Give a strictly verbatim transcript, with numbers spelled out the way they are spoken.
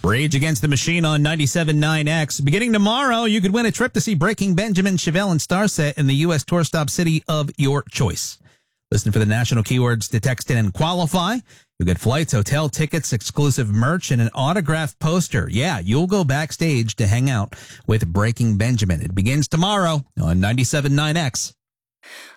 Rage Against the Machine on ninety-seven point nine X. Beginning tomorrow, you could win a trip to see Breaking Benjamin, Chevelle, and Starset in the U S tour stop city of your choice. Listen for the national keywords to text in and qualify. You'll get flights, hotel tickets, exclusive merch, and an autographed poster. Yeah, you'll go backstage to hang out with Breaking Benjamin. It begins tomorrow on ninety-seven point nine X.